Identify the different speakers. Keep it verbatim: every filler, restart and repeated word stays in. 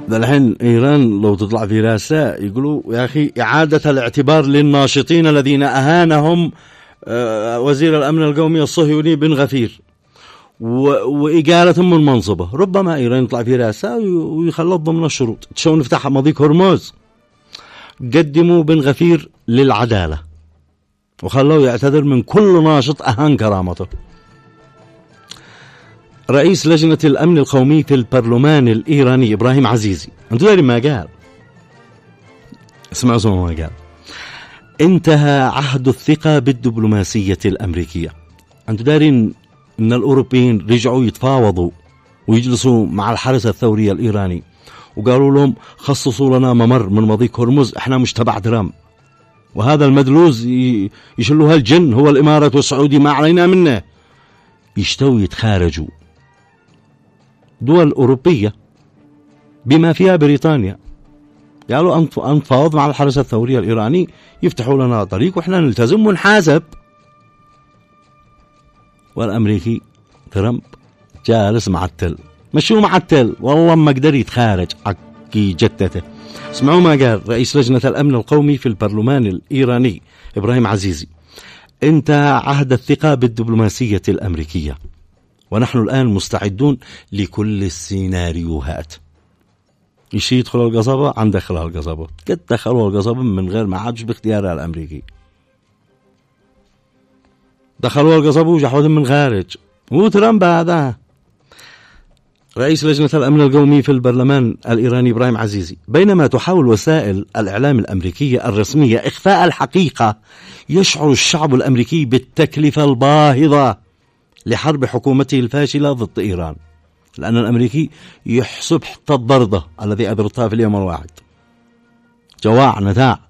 Speaker 1: الحين إيران لو تطلع في راسها يقولوا يا أخي إعادة الاعتبار للناشطين الذين أهانهم وزير الأمن القومي الصهيوني بن غفير وإقالتهم من منصبه. ربما إيران يطلع في راسها ويخلط ضمن الشروط. تشون نفتح مضيق هرمز، قدموا بن غفير للعدالة وخلوه يعتذر من كل ناشط أهان كرامته. رئيس لجنة الأمن القومي في البرلمان الإيراني إبراهيم عزيزي، أنتوا دارين ما قال؟ اسمعوا سمعوا ما قال: انتهى عهد الثقة بالدبلوماسية الأمريكية. أنتوا دارين إن الأوروبيين رجعوا يتفاوضوا ويجلسوا مع الحرس الثوري الإيراني وقالوا لهم خصصوا لنا ممر من مضيق هرمز، احنا مش تبع ترامب، وهذا المدلوز يشلوها الجن، هو الإمارات والسعودي ما علينا منه. يشتوا يتخارجوا دول أوروبية بما فيها بريطانيا، قالوا أنفاوض مع الحرس الثوري الإيراني يفتحوا لنا طريق وإحنا نلتزم ونحاسب. والأمريكي ترامب جالس معتل، مشوا معتل والله ما قدر يتخارج عكي جتته. اسمعوا ما قال رئيس لجنة الأمن القومي في البرلمان الإيراني إبراهيم عزيزي: انتهى عهد الثقة بالدبلوماسية الأمريكية ونحن الآن مستعدون لكل السيناريوهات. يشي يدخلوا القصبة عن دخلها القصبة، قد دخلوا القصبة من غير ما عادش باختيارها الأمريكي، دخلوا القصبة وجحودهم من خارج. مو ترامب هذا. رئيس لجنة الأمن القومي في البرلمان الإيراني إبراهيم عزيزي: بينما تحاول وسائل الإعلام الأمريكية الرسمية إخفاء الحقيقة، يشعر الشعب الأمريكي بالتكلفة الباهظة لحرب حكومته الفاشلة ضد إيران، لأن الأمريكي يحسب حتى الضربة الذي أدرتها في اليوم الواحد جواع نتاع